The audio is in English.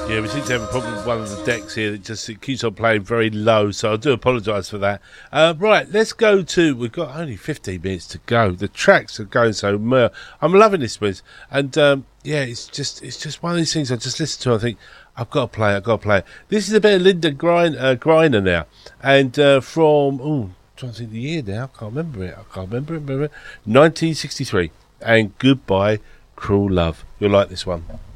Yeah, we seem to have a problem with one of the decks here. It keeps on playing very low, so I do apologise for that. Right, let's go to... We've got only 15 minutes to go. The tracks are going so well. I'm loving this, Wiz. And, yeah, it's just one of these things I just listen to and I think, I've got to play it. This is a bit of Linda Griner now. And from... trying to think the year now. I can't remember it. 1963. And Goodbye, Cruel Love. You'll like this one.